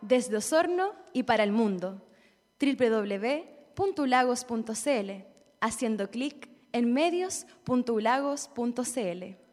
desde Osorno y para el mundo. www.ulagos.cl, haciendo clic en medios.ulagos.cl.